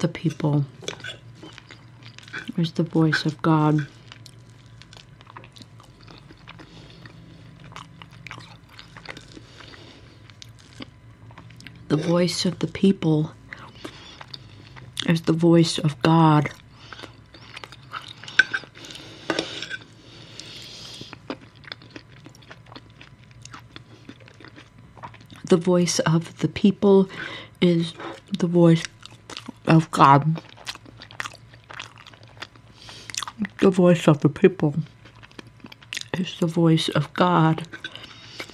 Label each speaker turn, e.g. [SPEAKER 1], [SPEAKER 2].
[SPEAKER 1] the people is the voice of God. The voice of the people is the voice of God. The voice of the people is the voice of God. The voice of the people is the voice of God.